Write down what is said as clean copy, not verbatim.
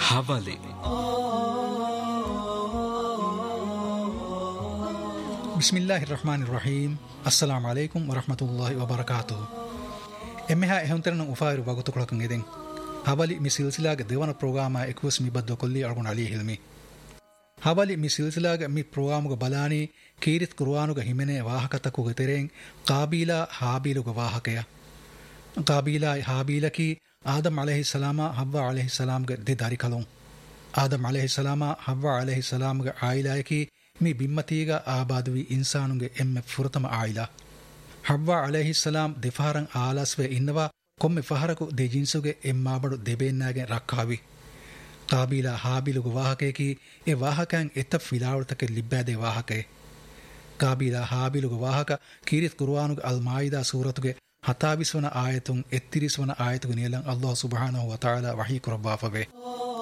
හවලේ බිස්මිල්ලාහිර් රහ්මානිර් රහීම් අස්සලාමු අලයිකුම් වරහ්මතුල්ලාහි වබරකාතුහ් එම්මෙහා එහෙන්තරන උෆායිරු වගතුකලකන් එදෙන් හවලි මි සිල්සිලාගේ දෙවන ප්‍රෝග්‍රාමා එකුස් මිබද්ද කොල්ලි අල්ගුණ අලි හිල්මි හවලි මි සිල්සිලාගේ මි ප්‍රෝග්‍රාමුග බලානි කීරිත් කුර්ආනුග හිමනේ වාහකතකුග තෙරෙන් කාබීලා හාබීලුග වාහකය කාබීලා හාබීලකි ආදම් අලයිහිස්සලාම හව්වා අලයිහිස්සලාම්ගේ දෙදාරි කලොන් ආදම් අලයිහිස්සලාම හව්වා අලයිහිස්සලාම්ගේ ආයිලායකි ಮಿ ಬಿಮ್ಮತೀಗ ಆಬಾದುವಿ ಇನ್ಸಾನುಗೆ ಎಮ್ಮೆ ಫುರತಮ ಆಯಿಲ ಹವ್ವಾ ಅಲೈಹಿಸ್ಸಲಾಂ ದಿಫಾರಂ ಆಲಾಸ್ವೆ ಇನ್ನವ ಕೊಮ್ಮೆ ಫಹರಕು ದೆ ಜಿನ್ಸುಗೆ ಎಮ್ಮಾಬಡು ದೆಬೇನ್ನಾಗೆ ರಕ್ಕಾವಿ ಕಾಬೀಲ ಹಾಬೀಲುಗು ವಾಹಕೇಕಿ ಎ ವಾಹಕಂ ಎತ್ತ ಫಿಲಾವರ್ತಕೆ ಲಿಬ್ಬಾದೆ ವಾಹಕೆ ಕಾಬೀಲ ಹಾಬೀಲುಗು ವಾಹಕ ಕೀರಿತ್ ಕುರ್ಆನುಗೆ ಅಲ್ ಮಾಯಿದಾ ಸೂರತುಗೆ ಹತಾಬಿಸ್ವನ ಆಯತುಂ ಎತ್ತಿರಿಸ್ವನ ಆಯತುಗೆ ನಿಯಲಂ ಅಲ್ಲಾಹ್ ಸುಬ್ಹಾನಹು ವ ತಆಲಾ ವಹೀ ಕುರಬ್ಬಾಫವೆ